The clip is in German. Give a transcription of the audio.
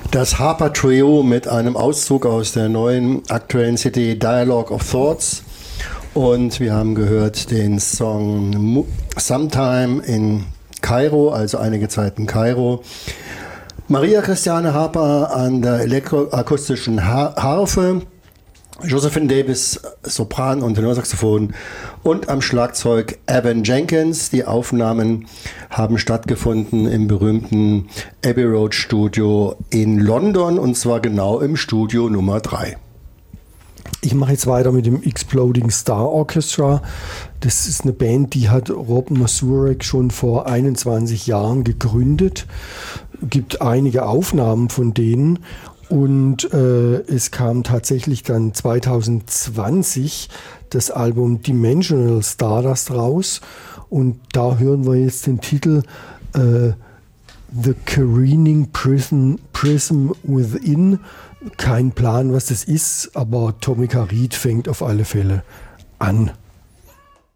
Das Harper Trio mit einem Auszug aus der neuen aktuellen CD Dialogue of Thoughts. Und wir haben gehört den Song Sometime in Kairo, also einige Zeit in Kairo. Maria Christiane Harper an der elektroakustischen Harfe. Josephine Davis, Sopran und Tenorsaxophon und am Schlagzeug Evan Jenkins. Die Aufnahmen haben stattgefunden im berühmten Abbey Road Studio in London und zwar genau im Studio Nummer 3. Ich mache jetzt weiter mit dem Exploding Star Orchestra. Das ist eine Band, die hat Rob Mazurek schon vor 21 Jahren gegründet. Gibt einige Aufnahmen von denen. Und es kam tatsächlich dann 2020 das Album Dimensional Stardust raus. Und da hören wir jetzt den Titel The Careening Prism Within. Kein Plan, was das ist, aber Tomica Reed fängt auf alle Fälle an.